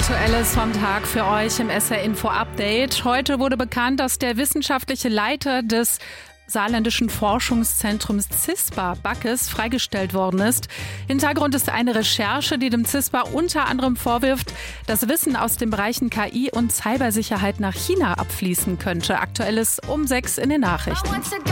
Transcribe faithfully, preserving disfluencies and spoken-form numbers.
Aktuelles vom Tag für euch im S R Info Update. Heute wurde bekannt, dass der wissenschaftliche Leiter des saarländischen Forschungszentrums CISPA, Backes, freigestellt worden ist. Hintergrund ist eine Recherche, die dem CISPA unter anderem vorwirft, dass Wissen aus den Bereichen K I und Cybersicherheit nach China abfließen könnte. Aktuelles um sechs in den Nachrichten.